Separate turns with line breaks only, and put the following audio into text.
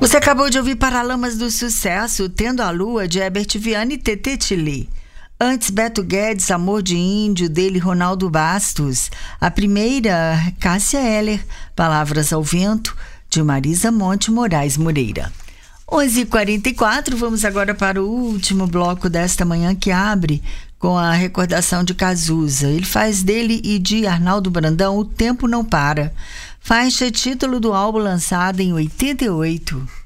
Você acabou de ouvir Paralamas do Sucesso, Tendo a Lua, de Herbert Viana e Tetê Tilley. Antes, Beto Guedes, Amor de Índio, dele Ronaldo Bastos. A primeira, Cássia Eller, Palavras ao Vento, de Marisa Monte Moraes Moreira. 11h44, vamos agora para o último bloco desta manhã, que abre com a recordação de Cazuza. Ele faz dele e de Arnaldo Brandão O Tempo Não Para, faixa título do álbum lançado em 88.